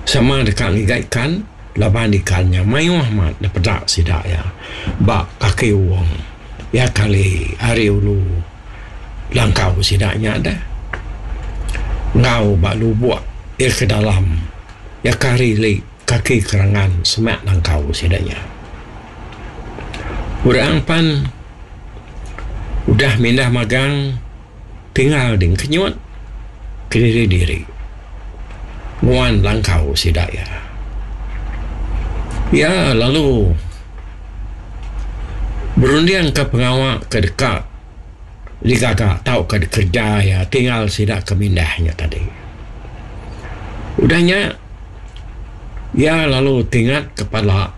sama dekat ngigaikan laban ikannya mayu Ahmad na pedak sidak ya bak kaki uang ya kali hari ulu langkau sidaknya ada ngau bak lubuk ya ke dalam ya kari li kaki kerangan semak langkau sidaknya urang pan udah mindah magang tinggal ding kenyut ke diri nguan langkau sidak ya lalu berundian ke pengawal ke dekat li kakak tahu ke kerja ya tinggal sidak kemindahnya tadi udahnya ya lalu tinggal kepala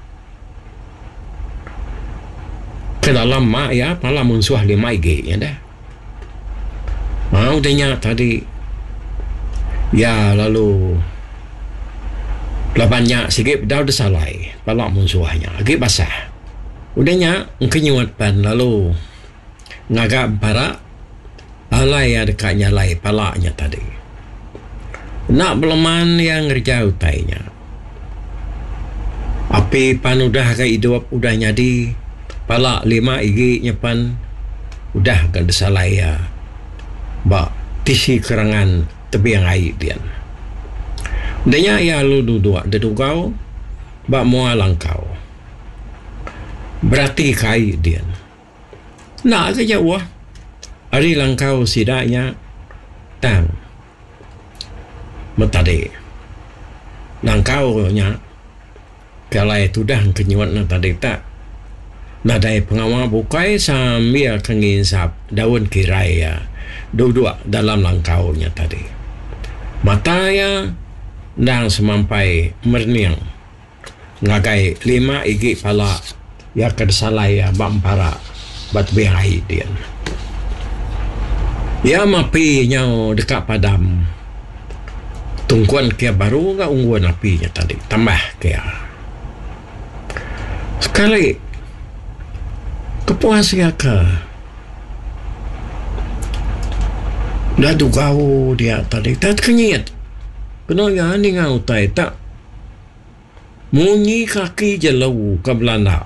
ke dalam mak ya pala munsuh 5 IG ya dah udahnya tadi ya lalu labannya sikit dah salai pala munsuhnya lagi basah udahnya kenyuat pan lalu ngagak para alai ya dekatnya lai palanya tadi nak beleman yang ngerja utainya api pan udah ke hidup udah nyadi pala 5 IG nya pan udah kan salai ya bak tisi kerangan tebiang air dia udahnya ya lu duduk dedugau bak mua langkau berarti kai dia nak ke jauh hari langkau sidaknya tang metade langkau nya kalau itu dah kenyuat na tadi tak nadai pengawal bukai sambil kenginsap daun kirai ya duduk dalam langkaunya tadi mata ya dan semampai merniang ngagai 5 igi pala ya kersalai ya bampara bat behai dia ya mapi nyau dekat padam tungkuan kia baru nggak ungguan apinya tadi tambah kia sekali kepuas ya ke dah dugau dia tadi tak kenyit kena ya ni ngau tai tak munyi kaki jelau ke Belanda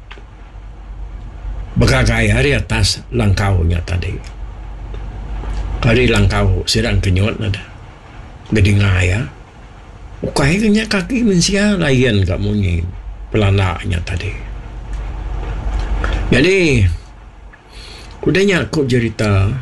bagagai hari atas langkaunya tadi hari langkau sedang kenyut ada gede ngaya ukai kenya kaki mensia lain kat munyi Belandanya tadi jadi kudanya aku cerita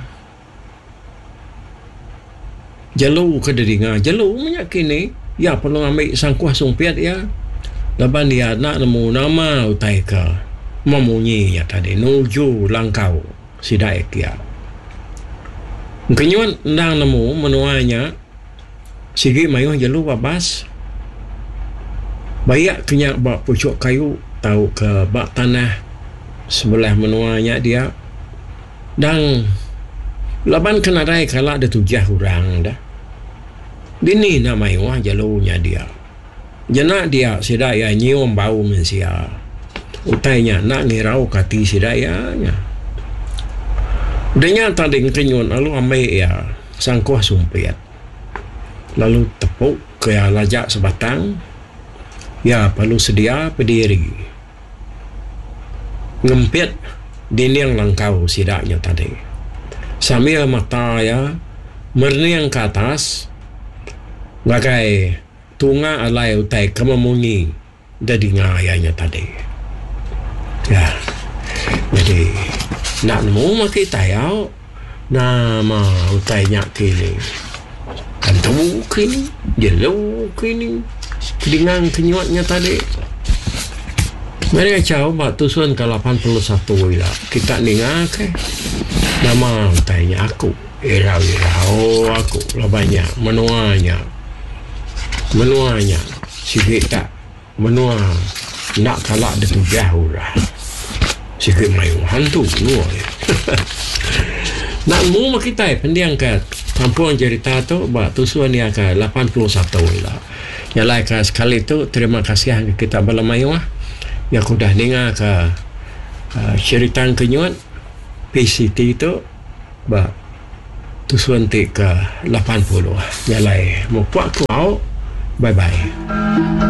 jalu ke deringa jalu banyak kini ya perlu ambil sangkuah sumpiat ya laban dia nak nemu nama utai ke memunyi ya tadi nuju langkau sidaik ya kenyuan ndang nemu menuanya sigi mayuh jalu babas bayak kenyak bak pucuk kayu tahu ke bak tanah sebelah menuanya dia dan laban kena rai kalau ada 7 orang dah dini namai wah jalunya dia jana dia sidaya nyium bau mensia utainya nak ngirau kati sidayanya udahnya tadi kenyun lalu ambil ya sangkuh sumpiat lalu tepuk ke lajak sebatang ya perlu sedia berdiri ngempit dinding langkau sidaknya tadi sambil mata ya merniang ke atas bagai tunga alai utai kememunyi dari ngayanya tadi ya jadi nak nemu maki tayau nama utainya kini kantu kini jelu kini kedingang kenyuatnya tadi mereka coba tusuan ke 81 wila kita ningak nama utainya aku irau aku lah banyak menuanya sikit tak menua nak kalak dia tu jauh lah sikit mayu hantu luar nak mu kita pendiang ke kampung cerita tu buat tusuan dia ke 81 lah yang lain ke sekali tu terima kasih kita balamayu yang aku dah dengar ke cerita kenyuan PCT tu buat tusuan tik ke 80 yang lain mau buat kau Bye-bye.